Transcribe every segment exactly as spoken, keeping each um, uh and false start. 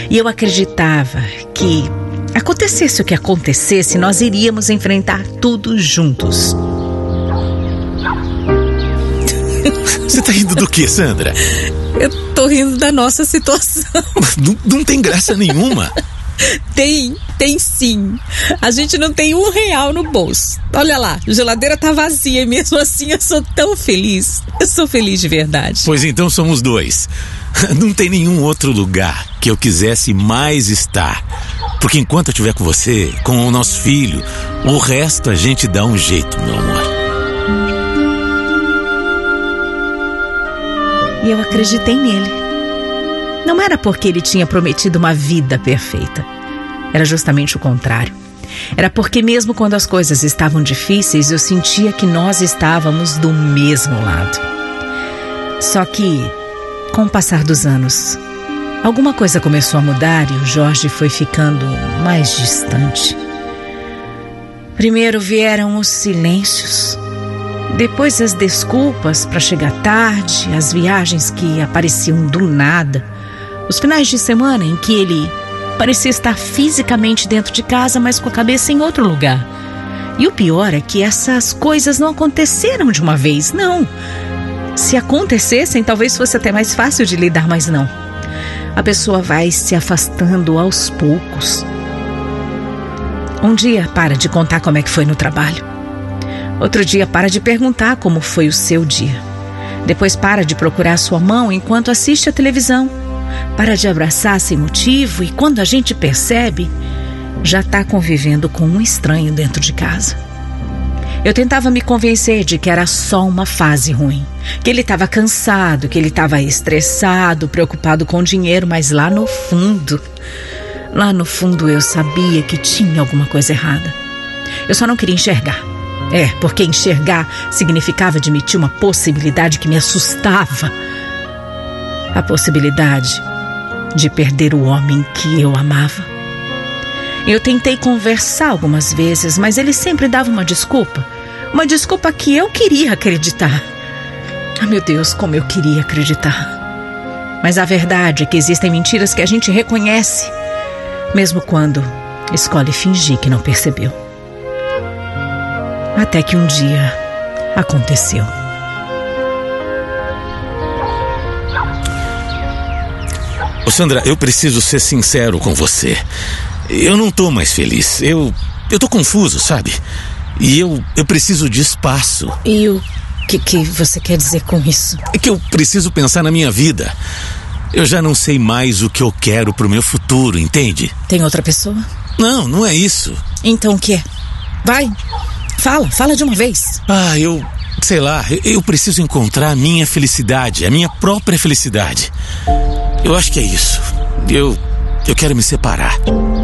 E eu acreditava que, acontecesse o que acontecesse, nós iríamos enfrentar tudo juntos. Você tá rindo do quê, Sandra? Eu tô rindo da nossa situação. Não, não tem graça nenhuma. Tem, tem sim. A gente não tem um real no bolso. Olha lá, a geladeira tá vazia e mesmo assim eu sou tão feliz. Eu sou feliz de verdade. Pois então somos dois. Não tem nenhum outro lugar que eu quisesse mais estar. Porque enquanto eu estiver com você, com o nosso filho, o resto a gente dá um jeito, meu amor. E eu acreditei nele. Não era porque ele tinha prometido uma vida perfeita. Era justamente o contrário. Era porque mesmo quando as coisas estavam difíceis, eu sentia que nós estávamos do mesmo lado. Só que, com o passar dos anos, alguma coisa começou a mudar e o Jorge foi ficando mais distante. Primeiro vieram os silêncios. Depois as desculpas para chegar tarde, as viagens que apareciam do nada, os finais de semana em que ele parecia estar fisicamente dentro de casa, mas com a cabeça em outro lugar. E o pior é que essas coisas não aconteceram de uma vez, não. Se acontecessem, talvez fosse até mais fácil de lidar, mas não. A pessoa vai se afastando aos poucos. Um dia para de contar como é que foi no trabalho. Outro dia para de perguntar como foi o seu dia. Depois para de procurar sua mão enquanto assiste a televisão. Para de abraçar sem motivo e quando a gente percebe, já está convivendo com um estranho dentro de casa. Eu tentava me convencer de que era só uma fase ruim, que ele estava cansado, que ele estava estressado, preocupado com dinheiro, mas lá no fundo, lá no fundo eu sabia que tinha alguma coisa errada. Eu só não queria enxergar. É, porque enxergar significava admitir uma possibilidade que me assustava. A possibilidade de perder o homem que eu amava. Eu tentei conversar algumas vezes, mas ele sempre dava uma desculpa. Uma desculpa que eu queria acreditar. Ah, meu Deus, como eu queria acreditar. Mas a verdade é que existem mentiras que a gente reconhece, mesmo quando escolhe fingir que não percebeu. Até que um dia aconteceu. Ô Sandra, eu preciso ser sincero com você. Eu não tô mais feliz. Eu, eu tô confuso, sabe? E eu, eu preciso de espaço. E o que, que você quer dizer com isso? É que eu preciso pensar na minha vida. Eu já não sei mais o que eu quero pro meu futuro, entende? Tem outra pessoa? Não, não é isso. Então o que é? Vai, fala, fala de uma vez. Ah, eu, sei lá, eu preciso encontrar a minha felicidade, a minha própria felicidade. Eu acho que é isso. Eu, eu quero me separar.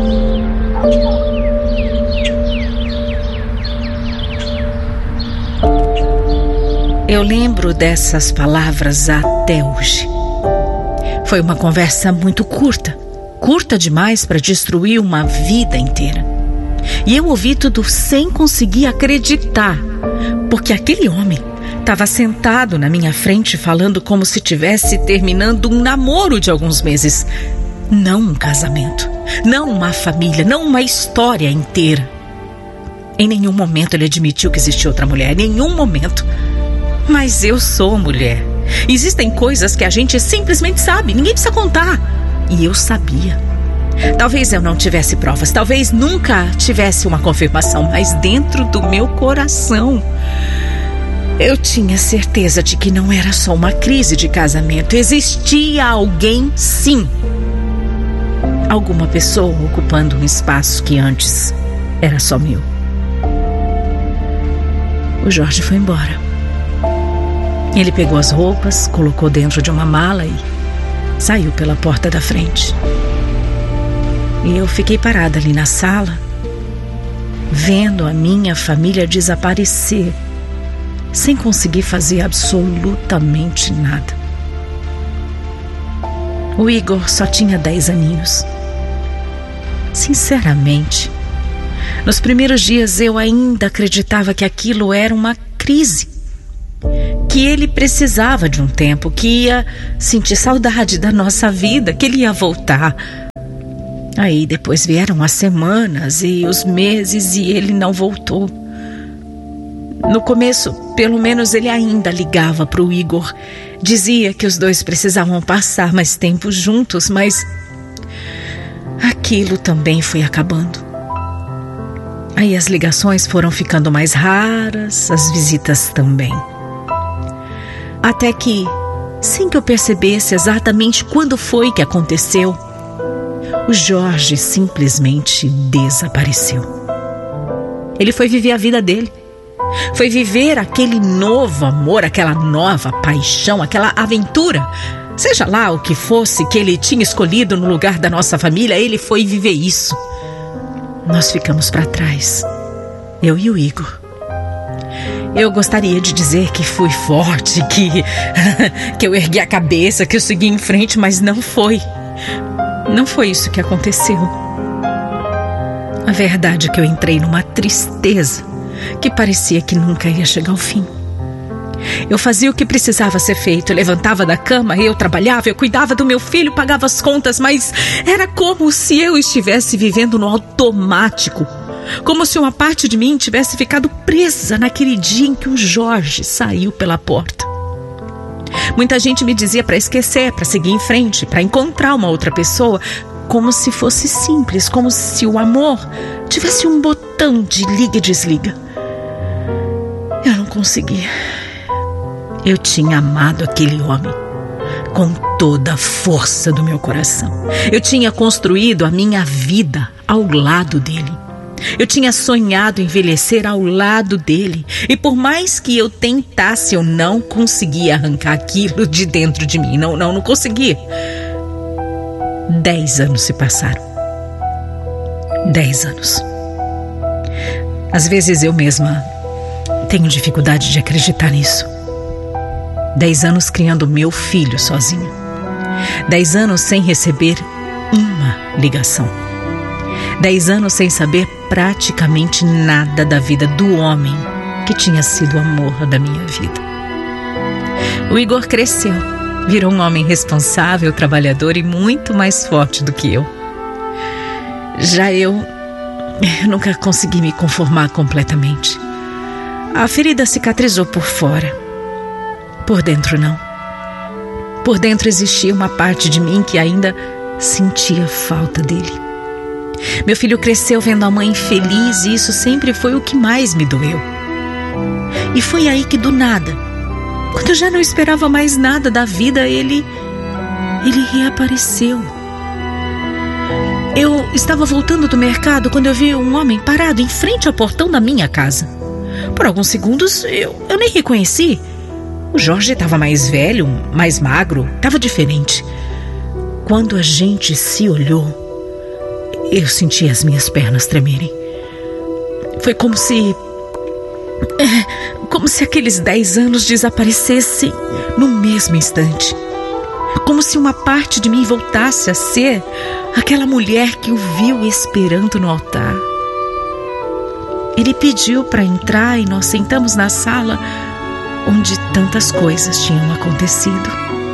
Eu lembro dessas palavras até hoje. Foi uma conversa muito curta. Curta demais para destruir uma vida inteira. E eu ouvi tudo sem conseguir acreditar. Porque aquele homem estava sentado na minha frente falando como se estivesse terminando um namoro de alguns meses. Não um casamento. Não uma família. Não uma história inteira. Em nenhum momento ele admitiu que existia outra mulher. Em nenhum momento. Mas eu sou mulher. Existem coisas que a gente simplesmente sabe. Ninguém precisa contar. E eu sabia. Talvez eu não tivesse provas. Talvez nunca tivesse uma confirmação. Mas dentro do meu coração, eu tinha certeza de que não era só uma crise de casamento. Existia alguém, sim. Alguma pessoa ocupando um espaço que antes era só meu. O Jorge foi embora. Ele pegou as roupas, colocou dentro de uma mala e saiu pela porta da frente. E eu fiquei parada ali na sala, vendo a minha família desaparecer, sem conseguir fazer absolutamente nada. O Igor só tinha dez aninhos. Sinceramente, nos primeiros dias eu ainda acreditava que aquilo era uma crise. Que ele precisava de um tempo, que ia sentir saudade da nossa vida, que ele ia voltar. Aí depois vieram as semanas e os meses e ele não voltou. No começo, pelo menos ele ainda ligava para o Igor. Dizia que os dois precisavam passar mais tempo juntos, mas aquilo também foi acabando. Aí as ligações foram ficando mais raras, as visitas também. Até que, sem que eu percebesse exatamente quando foi que aconteceu, o Jorge simplesmente desapareceu. Ele foi viver a vida dele. Foi viver aquele novo amor, aquela nova paixão, aquela aventura. Seja lá o que fosse que ele tinha escolhido no lugar da nossa família, ele foi viver isso. Nós ficamos para trás, eu e o Igor. Eu gostaria de dizer que fui forte, que, que eu ergui a cabeça, que eu segui em frente, mas não foi. Não foi isso que aconteceu. A verdade é que eu entrei numa tristeza que parecia que nunca ia chegar ao fim. Eu fazia o que precisava ser feito, eu levantava da cama, eu trabalhava, eu cuidava do meu filho, pagava as contas, mas era como se eu estivesse vivendo no automático. Como se uma parte de mim tivesse ficado presa naquele dia em que o Jorge saiu pela porta. Muita gente me dizia para esquecer, para seguir em frente, para encontrar uma outra pessoa, como se fosse simples, como se o amor tivesse um botão de liga e desliga. Eu não conseguia. Eu tinha amado aquele homem com toda a força do meu coração. Eu tinha construído a minha vida ao lado dele. Eu tinha sonhado envelhecer ao lado dele. E por mais que eu tentasse, eu não conseguia arrancar aquilo de dentro de mim. Não, não, não conseguia. Dez anos se passaram. Dez anos. Às vezes eu mesma tenho dificuldade de acreditar nisso. Dez anos criando meu filho sozinha. Dez anos sem receber uma ligação. Dez anos sem saber praticamente nada da vida do homem que tinha sido o amor da minha vida. O Igor cresceu, virou um homem responsável, trabalhador e muito mais forte do que eu. Já eu, eu nunca consegui me conformar completamente. A ferida cicatrizou por fora. Por dentro não. Por dentro existia uma parte de mim que ainda sentia falta dele. Meu filho cresceu vendo a mãe feliz e isso sempre foi o que mais me doeu. E foi aí que do nada, quando eu já não esperava mais nada da vida, ele... ele reapareceu. Eu estava voltando do mercado quando eu vi um homem parado em frente ao portão da minha casa. Por alguns segundos eu, eu nem reconheci. O Jorge estava mais velho, mais magro, estava diferente. Quando a gente se olhou, eu senti as minhas pernas tremerem. Foi como se... Como se aqueles dez anos desaparecessem no mesmo instante. Como se uma parte de mim voltasse a ser aquela mulher que o viu esperando no altar. Ele pediu para entrar e nós sentamos na sala onde tantas coisas tinham acontecido.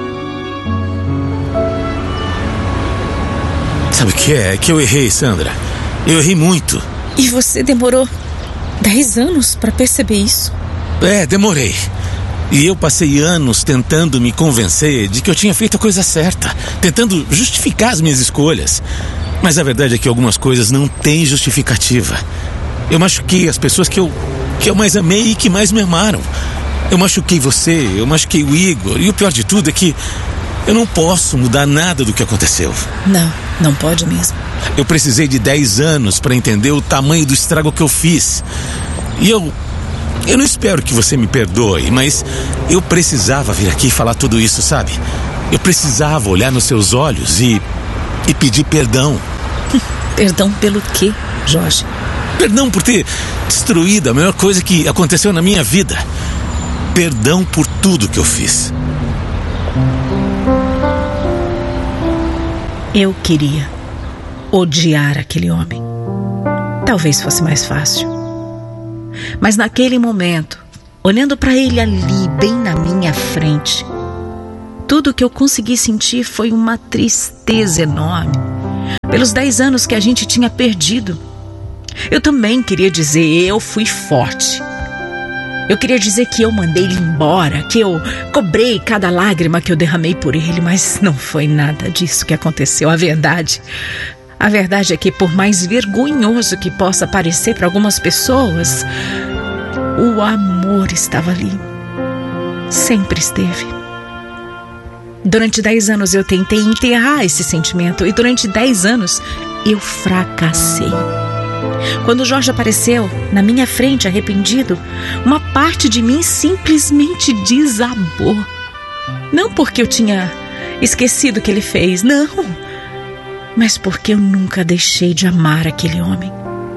Sabe o que é? É que eu errei, Sandra. Eu errei muito. E você demorou dez anos para perceber isso? É, demorei. E eu passei anos tentando me convencer de que eu tinha feito a coisa certa, tentando justificar as minhas escolhas. Mas a verdade é que algumas coisas não têm justificativa. Eu machuquei as pessoas que eu, que eu mais amei e que mais me amaram. Eu machuquei você, eu machuquei o Igor. E o pior de tudo é que eu não posso mudar nada do que aconteceu. Não, não pode mesmo. Eu precisei de dez anos para entender o tamanho do estrago que eu fiz. E eu... Eu não espero que você me perdoe, mas eu precisava vir aqui falar tudo isso, sabe? Eu precisava olhar nos seus olhos e... e pedir perdão. Perdão pelo quê, Jorge? Perdão por ter destruído a maior coisa que aconteceu na minha vida. Perdão por tudo que eu fiz. Eu queria odiar aquele homem. Talvez fosse mais fácil. Mas naquele momento, olhando para ele ali, bem na minha frente, tudo que eu consegui sentir foi uma tristeza enorme. pelos dez anos que a gente tinha perdido. Eu também queria dizer, eu fui forte. Eu queria dizer que eu mandei ele embora, que eu cobrei cada lágrima que eu derramei por ele, mas não foi nada disso que aconteceu. A verdade, a verdade é que, por mais vergonhoso que possa parecer para algumas pessoas, o amor estava ali. Sempre esteve. Durante dez anos eu tentei enterrar esse sentimento e durante dez anos eu fracassei. Quando Jorge apareceu na minha frente arrependido, uma parte de mim simplesmente desabou. Não porque eu tinha esquecido o que ele fez, não, mas porque eu nunca deixei de amar aquele homem.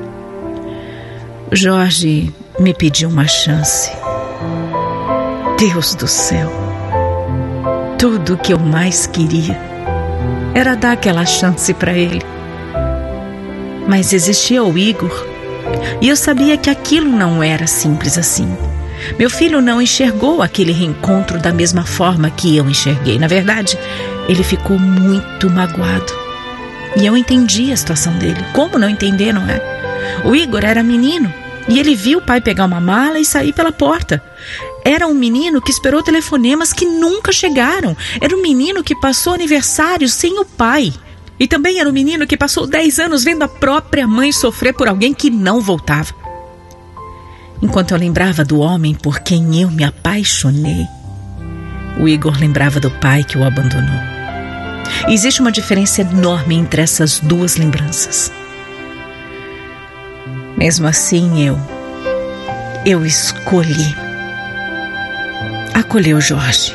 Jorge me pediu uma chance. Deus do céu, tudo o que eu mais queria era dar aquela chance para ele. Mas existia o Igor, e eu sabia que aquilo não era simples assim. Meu filho não enxergou aquele reencontro da mesma forma que eu enxerguei. Na verdade, ele ficou muito magoado. E eu entendi a situação dele. Como não entender, não é? O Igor era menino, e ele viu o pai pegar uma mala e sair pela porta. Era um menino que esperou telefonemas que nunca chegaram. Era um menino que passou aniversário sem o pai. E também era um menino que passou dez anos vendo a própria mãe sofrer por alguém que não voltava. Enquanto eu lembrava do homem por quem eu me apaixonei, o Igor lembrava do pai que o abandonou. E existe uma diferença enorme entre essas duas lembranças. Mesmo assim, eu, eu escolhi acolher o Jorge.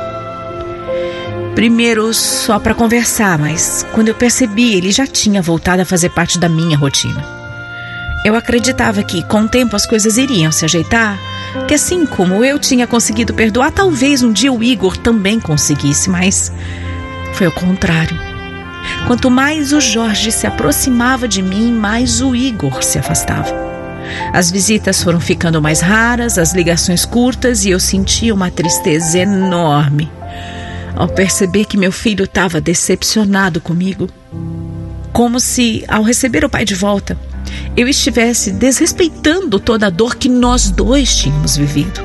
Primeiro só para conversar, mas quando eu percebi, ele já tinha voltado a fazer parte da minha rotina. Eu acreditava que, com o tempo, as coisas iriam se ajeitar, que assim como eu tinha conseguido perdoar, talvez um dia o Igor também conseguisse, mas foi ao contrário. Quanto mais o Jorge se aproximava de mim, mais o Igor se afastava. As visitas foram ficando mais raras, as ligações curtas, e eu sentia uma tristeza enorme ao perceber que meu filho estava decepcionado comigo. Como se, ao receber o pai de volta, eu estivesse desrespeitando toda a dor que nós dois tínhamos vivido.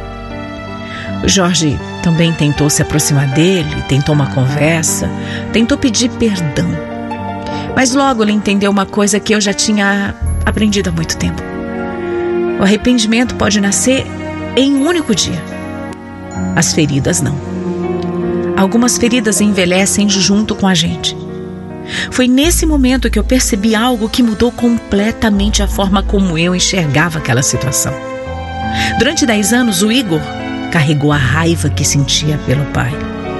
O Jorge também tentou se aproximar dele, tentou uma conversa, tentou pedir perdão. Mas logo ele entendeu uma coisa que eu já tinha aprendido há muito tempo. O arrependimento pode nascer em um único dia. As feridas não. Algumas feridas envelhecem junto com a gente. Foi nesse momento que eu percebi algo que mudou completamente a forma como eu enxergava aquela situação. Durante dez anos, o Igor carregou a raiva que sentia pelo pai.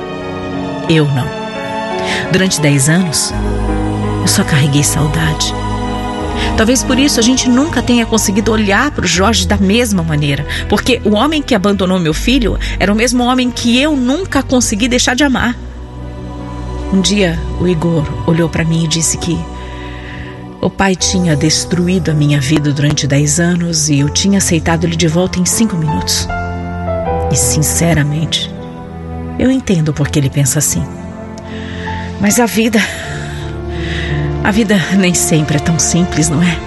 Eu não. Durante dez anos, eu só carreguei saudade. Talvez por isso a gente nunca tenha conseguido olhar para o Jorge da mesma maneira, porque o homem que abandonou meu filho era o mesmo homem que eu nunca consegui deixar de amar. Um dia o Igor olhou para mim e disse que o pai tinha destruído a minha vida durante dez anos e eu tinha aceitado ele de volta em cinco minutos. E sinceramente, eu entendo porque ele pensa assim. Mas a vida... A vida nem sempre é tão simples, não é?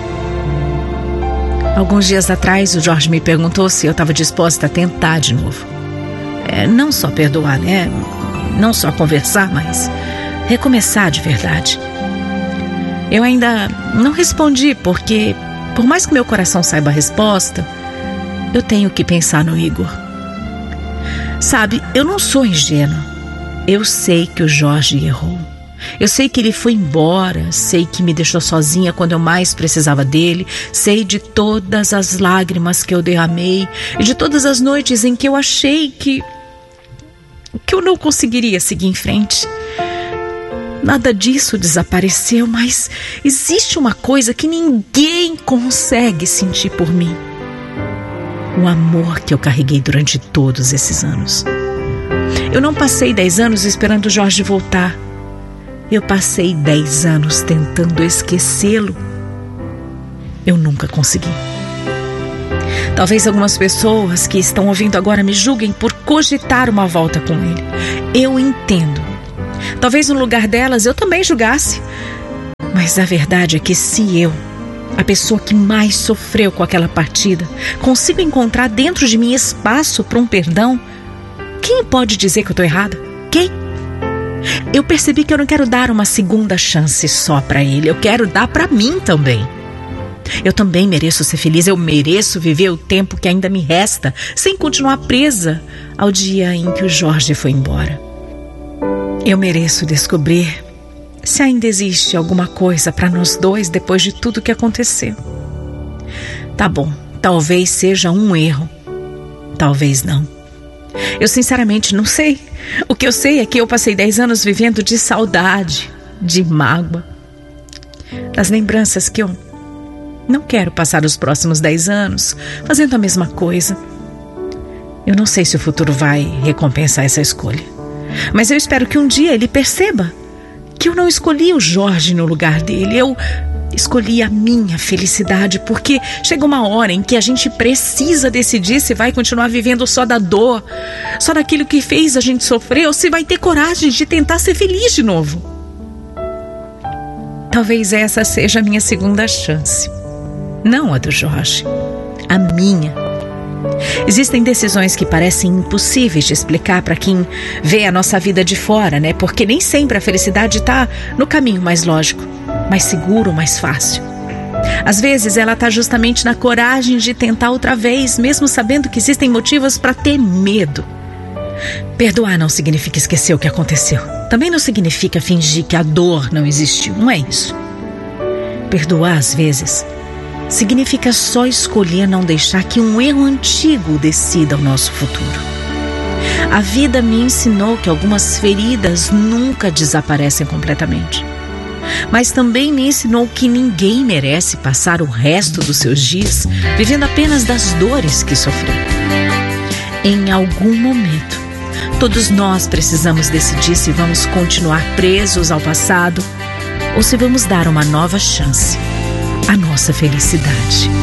Alguns dias atrás, o Jorge me perguntou se eu estava disposta a tentar de novo. É, não só perdoar, né? Não só conversar, mas recomeçar de verdade. Eu ainda não respondi porque, por mais que meu coração saiba a resposta, eu tenho que pensar no Igor. Sabe, eu não sou ingênua. Eu sei que o Jorge errou. Eu sei que ele foi embora, sei que me deixou sozinha quando eu mais precisava dele, sei de todas as lágrimas que eu derramei e de todas as noites em que eu achei que, que eu não conseguiria seguir em frente. Nada disso desapareceu, mas existe uma coisa que ninguém consegue sentir por mim. O amor que eu carreguei durante todos esses anos. Eu não passei dez anos esperando o Jorge voltar. Eu passei dez anos tentando esquecê-lo. Eu nunca consegui. Talvez algumas pessoas que estão ouvindo agora me julguem por cogitar uma volta com ele. Eu entendo. Talvez no lugar delas eu também julgasse. Mas a verdade é que se eu, a pessoa que mais sofreu com aquela partida, consigo encontrar dentro de mim espaço para um perdão, quem pode dizer que eu estou errada? Quem? Eu percebi que eu não quero dar uma segunda chance só para ele, eu quero dar para mim também. Eu também mereço ser feliz, eu mereço viver o tempo que ainda me resta, sem continuar presa ao dia em que o Jorge foi embora. Eu mereço descobrir se ainda existe alguma coisa para nós dois depois de tudo que aconteceu. Tá bom, talvez seja um erro, talvez não. Eu sinceramente não sei. O que eu sei é que eu passei dez anos vivendo de saudade, de mágoa, das lembranças que eu não quero passar os próximos dez anos fazendo a mesma coisa. Eu não sei se o futuro vai recompensar essa escolha, mas eu espero que um dia ele perceba que eu não escolhi o Jorge no lugar dele. Eu escolhi a minha felicidade, porque chega uma hora em que a gente precisa decidir se vai continuar vivendo só da dor, só daquilo que fez a gente sofrer, ou se vai ter coragem de tentar ser feliz de novo. Talvez essa seja a minha segunda chance. Não a do Jorge, a minha. Existem decisões que parecem impossíveis de explicar para quem vê a nossa vida de fora, né? Porque nem sempre a felicidade está no caminho mais lógico, mais seguro, mais fácil. Às vezes ela está justamente na coragem de tentar outra vez, mesmo sabendo que existem motivos para ter medo. Perdoar não significa esquecer o que aconteceu. Também não significa fingir que a dor não existiu, não é isso. Perdoar, às vezes, significa só escolher não deixar que um erro antigo decida o nosso futuro. A vida me ensinou que algumas feridas nunca desaparecem completamente. Mas também me ensinou que ninguém merece passar o resto dos seus dias vivendo apenas das dores que sofreu. Em algum momento, todos nós precisamos decidir se vamos continuar presos ao passado ou se vamos dar uma nova chance à nossa felicidade.